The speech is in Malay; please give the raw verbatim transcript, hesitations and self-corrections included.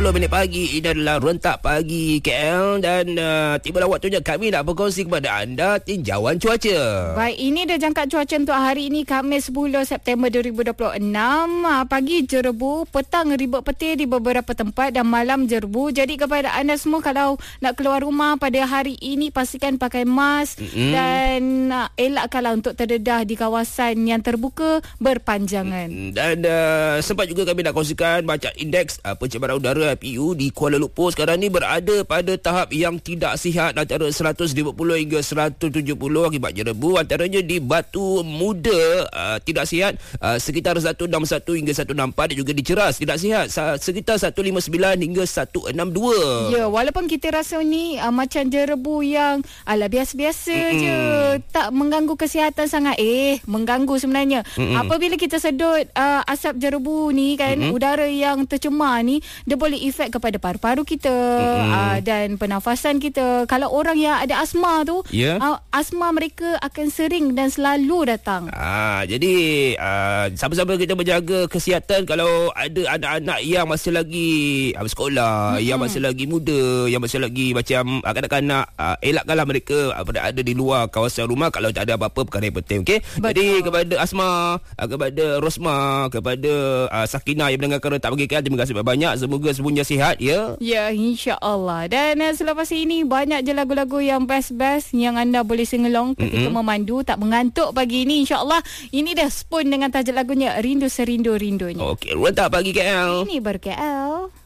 puluh minit pagi. Ini adalah Rentak Pagi K L. Dan uh, tibalah waktunya kami nak berkongsi kepada anda tinjauan cuaca. Baik, ini dah jangka cuaca untuk hari ini, Khamis sepuluh September dua ribu dua puluh enam. Pagi jerebu, petang ribut petir di beberapa tempat dan malam jerebu. Jadi kepada anda semua, kalau nak keluar rumah pada hari ini, pastikan pakai mask mm-hmm. dan uh, elakkanlah untuk terdedah di kawasan yang terbuka berpanjangan. Mm-hmm. Dan uh, sempat juga kami nak kongsikan baca indeks uh, pencemaran udara I P U di Kuala Lumpur sekarang ni berada pada tahap yang tidak sihat, antara seratus lima puluh hingga seratus tujuh puluh akibat jerebu. Antaranya di Batu Muda uh, tidak sihat uh, sekitar seratus enam puluh satu hingga seratus enam puluh empat, dan juga di Ceras tidak sihat sekitar seratus lima puluh sembilan hingga seratus enam puluh dua. Ya, walaupun kita rasa ni uh, macam jerebu yang ala biasa-biasa mm-hmm. je, tak mengganggu kesihatan sangat. Eh, mengganggu sebenarnya. Mm-hmm. Apabila kita sedut uh, asap jerebu ni kan, mm-hmm. udara yang tercemar ni, dia boleh efek kepada paru-paru kita mm-hmm. uh, dan pernafasan kita. Kalau orang yang ada asma tu, yeah. uh, asma mereka akan sering dan selalu datang. Ah, jadi uh, sama-sama kita menjaga kesihatan. Kalau ada anak-anak yang masih lagi uh, sekolah, mm-hmm. yang masih lagi muda, yang masih lagi macam uh, kanak-kanak, uh, elakkanlah mereka uh, ada di luar kawasan rumah kalau tak ada apa-apa perkara yang penting. Okay? Jadi kepada Asma, uh, kepada Rosma, kepada uh, Sakinah yang mendengarkan Rentak Pagi K L, terima kasih banyak. Semoga semuanya sihat, ya. Ya, insya-Allah. Dan uh, selepas ini banyak je lagu-lagu yang best-best yang anda boleh singelong ketika mm-hmm. memandu, tak mengantuk pagi ini, insya-Allah. Ini dah Spoon dengan tajuk lagunya Rindu Serindu Rindunya. Okey, Rentak Pagi K L. Ini ber-K L.